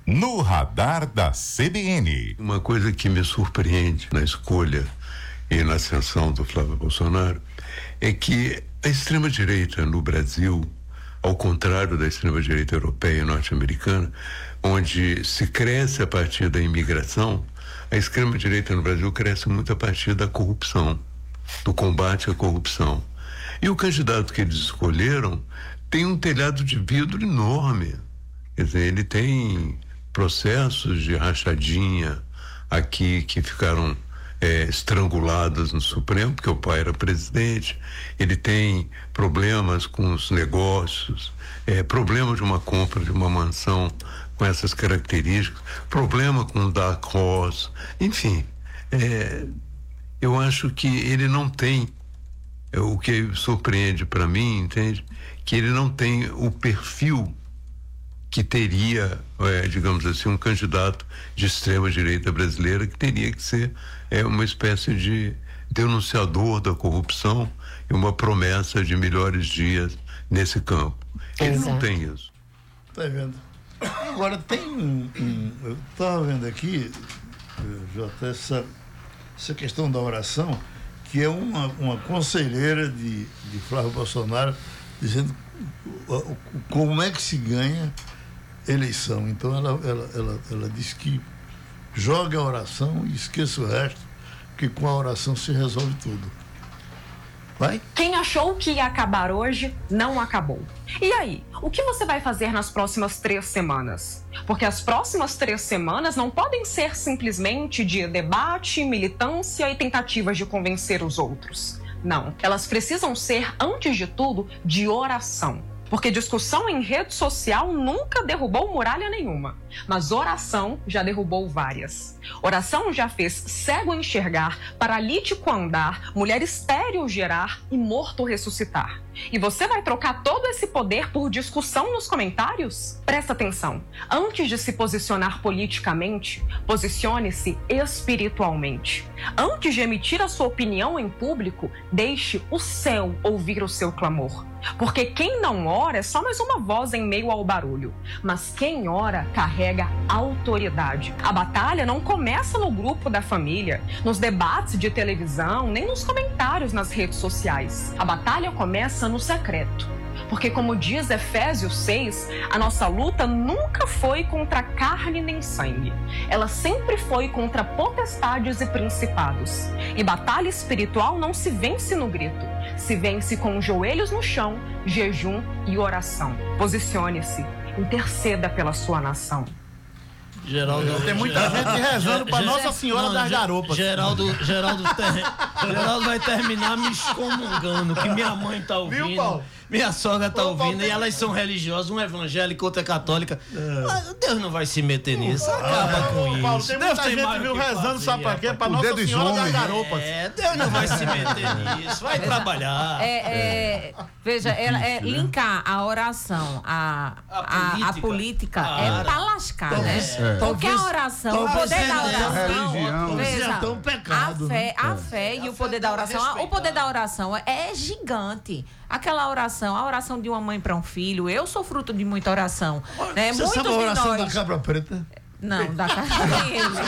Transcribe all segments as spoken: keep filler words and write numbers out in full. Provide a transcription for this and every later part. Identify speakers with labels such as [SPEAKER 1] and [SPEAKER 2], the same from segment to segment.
[SPEAKER 1] No radar da C B N.
[SPEAKER 2] Uma coisa que me surpreende na escolha e na ascensão do Flávio Bolsonaro é que a extrema-direita no Brasil, ao contrário da extrema-direita europeia e norte-americana, onde se cresce a partir da imigração, a extrema-direita no Brasil cresce muito a partir da corrupção, do combate à corrupção. E o candidato que eles escolheram tem um telhado de vidro enorme. Quer dizer, ele tem processos de rachadinha aqui que ficaram é, estrangulados no Supremo, porque o pai era presidente. Ele tem problemas com os negócios, é, problema de uma compra de uma mansão com essas características, problema com o da Cross, enfim. É, eu acho que ele não tem, é, o que surpreende para mim, entende? Que ele não tem o perfil que teria, é, digamos assim, um candidato de extrema-direita brasileira, que teria que ser é, uma espécie de denunciador da corrupção e uma promessa de melhores dias nesse campo. Ele Exato. Não tem isso.
[SPEAKER 3] Tá vendo? Agora tem um, um eu estava vendo aqui, Jota, essa, essa questão da oração, que é uma, uma conselheira de, de Flávio Bolsonaro dizendo como é que se ganha eleição. Então ela, ela, ela, ela diz que joga a oração e esqueça o resto, que com a oração se resolve tudo. Vai?
[SPEAKER 4] Quem achou que ia acabar hoje, não acabou. E aí, o que você vai fazer nas próximas três semanas? Porque as próximas três semanas não podem ser simplesmente de debate, militância e tentativas de convencer os outros. Não, elas precisam ser, antes de tudo, de oração. Porque discussão em rede social nunca derrubou muralha nenhuma, mas oração já derrubou várias. Oração já fez cego enxergar, paralítico andar, mulher estéril gerar e morto ressuscitar. E você vai trocar todo esse poder por discussão nos comentários? Presta atenção. Antes de se posicionar politicamente, posicione-se espiritualmente. Antes de emitir a sua opinião em público, deixe o céu ouvir o seu clamor. Porque quem não ora é só mais uma voz em meio ao barulho. Mas quem ora carrega autoridade. A batalha não começa no grupo da família, nos debates de televisão, nem nos comentários nas redes sociais. A batalha começa no secreto. Porque, como diz Efésios seis, a nossa luta nunca foi contra carne nem sangue. Ela sempre foi contra potestades e principados. E batalha espiritual não se vence no grito. Se vence com os joelhos no chão, jejum e oração. Posicione-se, interceda pela sua nação.
[SPEAKER 5] Geraldo, tem muita Geraldo, gente rezando para Nossa Senhora não, das Garopas. Geraldo, Geraldo, ter, Geraldo vai terminar me excomungando, que minha mãe tá ouvindo. Viu, Paulo? Minha sogra tá Ô, ouvindo, Paulo, e elas são religiosas, uma evangélica, outra católica. É. Deus não vai se meter nisso, acaba ah, com Paulo, isso.
[SPEAKER 3] Tem muita Deus gente viu rezando, sabe pra quê? Pra Nossa Senhora das Garopas.
[SPEAKER 5] É, Deus não vai se meter nisso, vai trabalhar.
[SPEAKER 6] É, é, veja, ela, é, linkar a oração, a, a, a, a política, ah, é pra lascar, né?
[SPEAKER 3] É.
[SPEAKER 6] Porque a oração, o poder da oração,
[SPEAKER 3] veja, pecado,
[SPEAKER 6] a fé, a
[SPEAKER 3] é.
[SPEAKER 6] fé e a o poder da oração, o poder da oração é gigante. Aquela oração, a oração de uma mãe para um filho, eu sou fruto de muita oração. Né?
[SPEAKER 3] Você
[SPEAKER 6] Muitos
[SPEAKER 3] sabe a oração
[SPEAKER 6] nós...
[SPEAKER 3] da cabra preta?
[SPEAKER 6] Não, da cabra preta.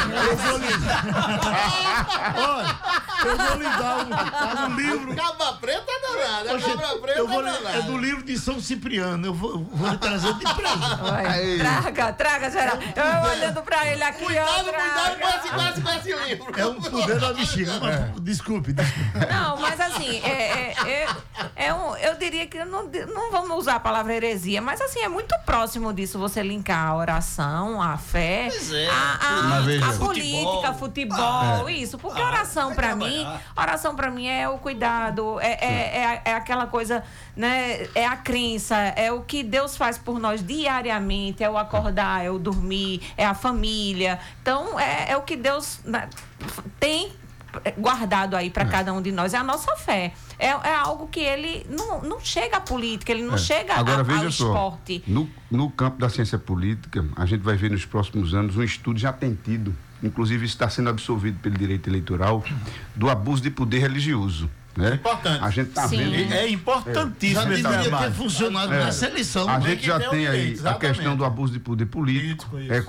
[SPEAKER 3] Olha, eu vou lhe dar um, tá no livro.
[SPEAKER 7] Cabra preta não é nada,
[SPEAKER 3] Oxe,
[SPEAKER 7] cabra preta
[SPEAKER 3] eu vou,
[SPEAKER 7] não é nada.
[SPEAKER 3] É do livro de São Cipriano, eu vou, vou lhe trazer de presente.
[SPEAKER 6] Traga, traga, geral. Eu olhando pra ele aqui,
[SPEAKER 7] cuidado,
[SPEAKER 6] ó,
[SPEAKER 7] cuidado com esse, com esse, com esse livro.
[SPEAKER 3] É um poder da bexiga, mas é. desculpe, desculpe.
[SPEAKER 6] Não, mas assim, é, é, é, é um, eu diria que não, não vamos usar a palavra heresia, mas assim, é muito próximo disso, você linkar a oração, a fé,
[SPEAKER 5] é.
[SPEAKER 6] a, a, a política,
[SPEAKER 5] futebol,
[SPEAKER 6] futebol
[SPEAKER 5] ah,
[SPEAKER 6] isso, porque
[SPEAKER 5] ah,
[SPEAKER 6] oração pra mim, oração pra mim é o cuidado, é, é, é, é aquela coisa, né, é a crença, é o que Deus faz por nós diariamente, é o acordar, é o dormir, é a família, então é, é o que Deus, né, tem guardado aí para é. cada um de nós, é a nossa fé. É, é algo que ele não, não chega à política, ele não é. chega
[SPEAKER 8] Agora,
[SPEAKER 6] a,
[SPEAKER 8] veja
[SPEAKER 6] ao
[SPEAKER 8] só,
[SPEAKER 6] esporte.
[SPEAKER 8] No, no campo da ciência política, a gente vai ver nos próximos anos um estudo já tem tido, inclusive isso está sendo absolvido pelo direito eleitoral, do abuso de poder religioso. Né?
[SPEAKER 7] Importante.
[SPEAKER 8] A gente tá
[SPEAKER 6] Sim.
[SPEAKER 8] vendo.
[SPEAKER 3] É importantíssimo.
[SPEAKER 7] É.
[SPEAKER 3] Já deveria ter funcionado é. nessa eleição.
[SPEAKER 8] A
[SPEAKER 7] Tem
[SPEAKER 8] gente
[SPEAKER 7] que
[SPEAKER 8] já
[SPEAKER 7] ter
[SPEAKER 8] tem
[SPEAKER 7] um
[SPEAKER 8] aí
[SPEAKER 7] direito,
[SPEAKER 8] a questão do abuso de poder político. É